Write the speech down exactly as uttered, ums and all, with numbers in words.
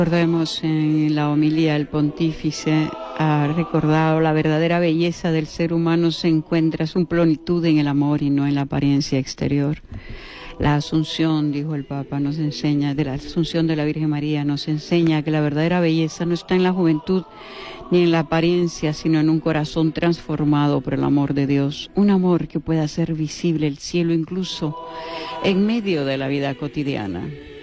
Recordemos en la homilía el pontífice ha recordado la verdadera belleza del ser humano se encuentra su plenitud en el amor y no en la apariencia exterior. La Asunción, dijo el Papa, nos enseña, de la Asunción de la Virgen María, nos enseña que la verdadera belleza no está en la juventud ni en la apariencia, sino en un corazón transformado por el amor de Dios. Un amor que pueda hacer visible el cielo incluso en medio de la vida cotidiana.